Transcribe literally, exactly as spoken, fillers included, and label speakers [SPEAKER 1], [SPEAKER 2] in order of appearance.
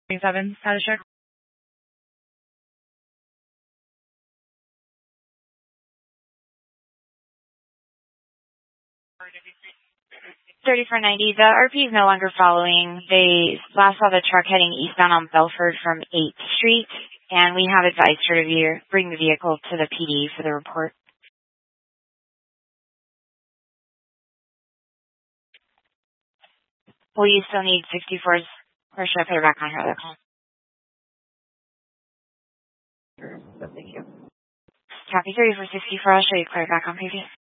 [SPEAKER 1] twenty-seven, status check. thirty-four ninety, the R P is no longer following. They last saw the truck heading eastbound on Belford from eighth Street, and we have advised her to ve- bring the vehicle to the P D for the report. Will you still need sixty-fours, or should I put her back on her other call? Thank you. Copy thirty-four sixty-four, I'll show you clear back on previous.